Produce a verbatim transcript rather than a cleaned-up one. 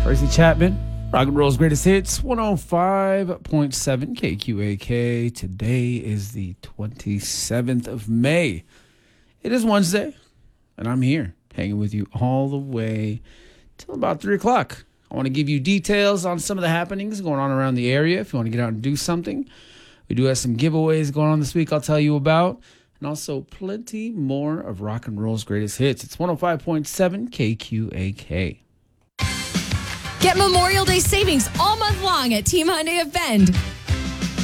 Tracy Chapman, Rock and Roll's Greatest Hits, one oh five point seven K Q A K. Today is the twenty-seventh of May. It is Wednesday, and I'm here hanging with you all the way till about three o'clock. I want to give you details on some of the happenings going on around the area. If you want to get out and do something, we do have some giveaways going on this week I'll tell you about, and also plenty more of Rock and Roll's Greatest Hits. It's one oh five point seven K Q A K. Get Memorial Day savings all month long at Team Hyundai of Bend.